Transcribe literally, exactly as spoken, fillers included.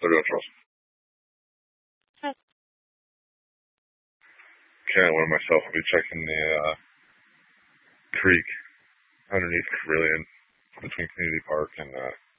They're doing Charles. Huh. Karen and myself will be checking the uh, creek underneath Carillion between Community Park and uh,